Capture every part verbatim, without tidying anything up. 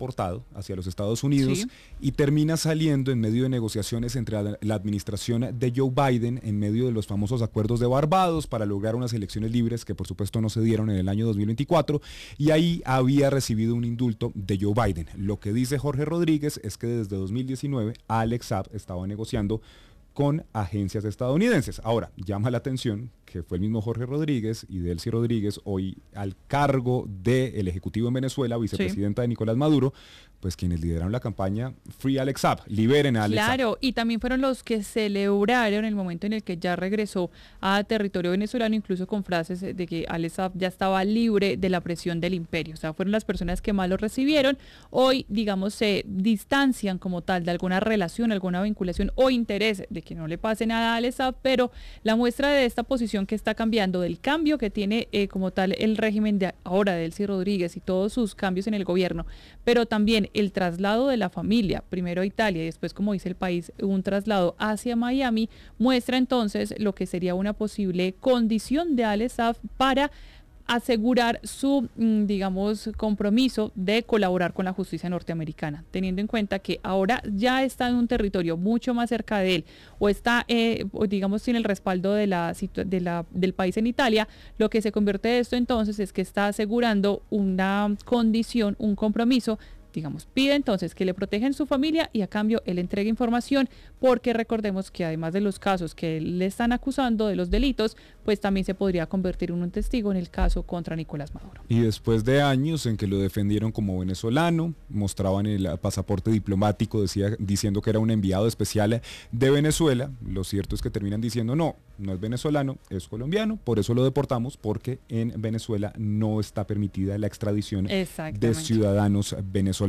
exportado hacia los Estados Unidos, sí, y termina saliendo en medio de negociaciones entre la, la administración de Joe Biden, en medio de los famosos acuerdos de Barbados para lograr unas elecciones libres que por supuesto no se dieron en el año dos mil veinticuatro, y ahí había recibido un indulto de Joe Biden. Lo que dice Jorge Rodríguez es que desde dos mil diecinueve Alex Saab estaba negociando con agencias estadounidenses. Ahora, llama la atención que fue el mismo Jorge Rodríguez y Delcy Rodríguez, hoy al cargo del Ejecutivo en Venezuela, vicepresidenta sí. de Nicolás Maduro, pues quienes lideraron la campaña Free Alex Saab, liberen a Alex Saab. Claro, y también fueron los que celebraron el momento en el que ya regresó a territorio venezolano, incluso con frases de que Alex Saab ya estaba libre de la presión del imperio. O sea, fueron las personas que más lo recibieron. Hoy, digamos, se distancian como tal de alguna relación, alguna vinculación o interés de que no le pase nada a Alex Saab, pero la muestra de esta posición que está cambiando, del cambio que tiene eh, como tal el régimen de ahora de Delcy Rodríguez y todos sus cambios en el gobierno, pero también el traslado de la familia, primero a Italia y después, como dice el país, un traslado hacia Miami, muestra entonces lo que sería una posible condición de Alex Saab para asegurar su, digamos, compromiso de colaborar con la justicia norteamericana, teniendo en cuenta que ahora ya está en un territorio mucho más cerca de él, o está, eh, o digamos, tiene el respaldo de la, de la, del país en Italia. Lo que se convierte de esto entonces es que está asegurando una condición, un compromiso, digamos, pide entonces que le protejan su familia y a cambio él entregue información, porque recordemos que además de los casos que le están acusando de los delitos, pues también se podría convertir en un testigo en el caso contra Nicolás Maduro. Y después de años en que lo defendieron como venezolano, mostraban el pasaporte diplomático, decía, diciendo que era un enviado especial de Venezuela, lo cierto es que terminan diciendo no, no es venezolano, es colombiano, por eso lo deportamos, porque en Venezuela no está permitida la extradición de ciudadanos venezolanos.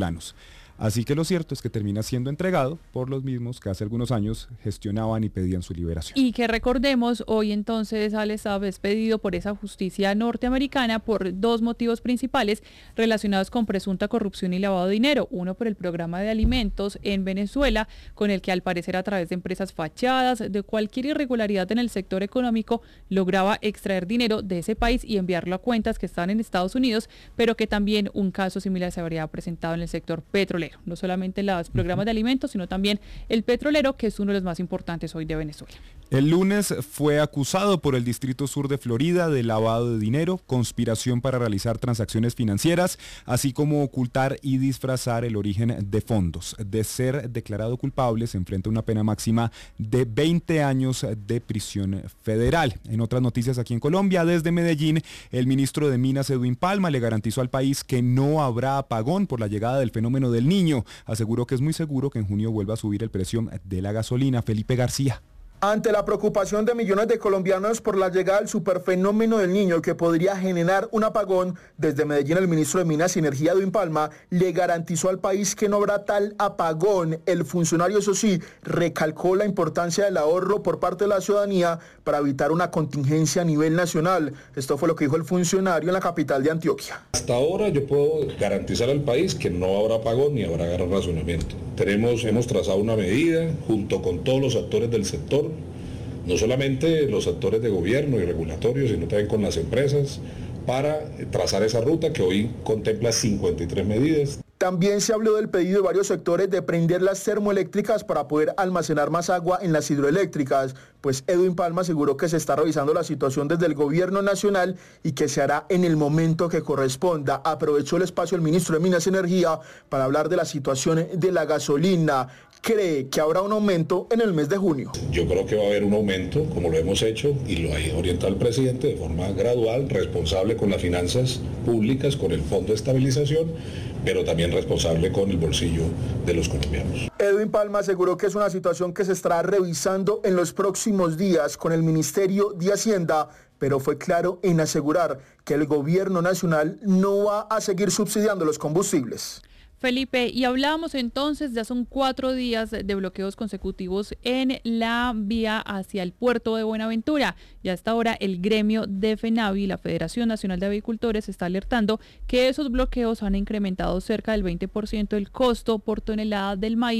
Así que lo cierto es que termina siendo entregado por los mismos que hace algunos años gestionaban y pedían su liberación. Y que recordemos, hoy entonces Alex Saab es pedido por esa justicia norteamericana por dos motivos principales relacionados con presunta corrupción y lavado de dinero. Uno, por el programa de alimentos en Venezuela, con el que al parecer a través de empresas fachadas, de cualquier irregularidad en el sector económico, lograba extraer dinero de ese país y enviarlo a cuentas que están en Estados Unidos, pero que también un caso similar se habría presentado en el sector petrolero. No solamente los programas de alimentos, sino también el petrolero, que es uno de los más importantes hoy de Venezuela. El lunes fue acusado por el Distrito Sur de Florida de lavado de dinero, conspiración para realizar transacciones financieras, así como ocultar y disfrazar el origen de fondos. De ser declarado culpable, se enfrenta a una pena máxima de veinte años de prisión federal. En otras noticias aquí en Colombia, desde Medellín, el ministro de Minas, Edwin Palma, le garantizó al país que no habrá apagón por la llegada del fenómeno del Niño. Aseguró que es muy seguro que en junio vuelva a subir el precio de la gasolina. Felipe García. Ante la preocupación de millones de colombianos por la llegada del superfenómeno del Niño que podría generar un apagón, desde Medellín el ministro de Minas y Energía, Edwin Palma, le garantizó al país que no habrá tal apagón. El funcionario, eso sí, recalcó la importancia del ahorro por parte de la ciudadanía para evitar una contingencia a nivel nacional. Esto fue lo que dijo el funcionario en la capital de Antioquia. Hasta ahora yo puedo garantizar al país que no habrá apagón ni habrá razonamiento. Tenemos, hemos trazado una medida junto con todos los actores del sector, no solamente los actores de gobierno y regulatorios, sino también con las empresas, para trazar esa ruta que hoy contempla cincuenta y tres medidas. También se habló del pedido de varios sectores de prender las termoeléctricas para poder almacenar más agua en las hidroeléctricas, pues Edwin Palma aseguró que se está revisando la situación desde el gobierno nacional y que se hará en el momento que corresponda. Aprovechó el espacio el ministro de Minas y Energía para hablar de la situación de la gasolina. Cree que habrá un aumento en el mes de junio. Yo creo que va a haber un aumento, como lo hemos hecho y lo ha orientado el presidente, de forma gradual, responsable con las finanzas públicas, con el Fondo de Estabilización, pero también responsable con el bolsillo de los colombianos. Edwin Palma aseguró que es una situación que se estará revisando en los próximos días con el Ministerio de Hacienda, pero fue claro en asegurar que el gobierno nacional no va a seguir subsidiando los combustibles. Felipe, y hablábamos entonces, ya son cuatro días de bloqueos consecutivos en la vía hacia el puerto de Buenaventura. Y hasta ahora el gremio de FENAVI, la Federación Nacional de Avicultores, está alertando que esos bloqueos han incrementado cerca del veinte por ciento el costo por tonelada del maíz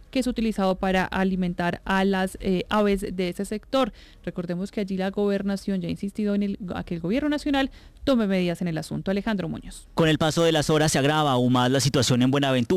que es utilizado para alimentar a las eh, aves de ese sector. Recordemos que allí la gobernación ya ha insistido en el, a que el gobierno nacional tome medidas en el asunto. Alejandro Muñoz. Con el paso de las horas se agrava aún más la situación en Buenaventura.